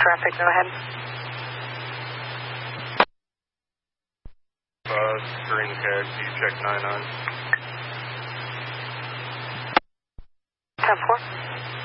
traffic, go ahead. Green tag, you check 99. 10-4.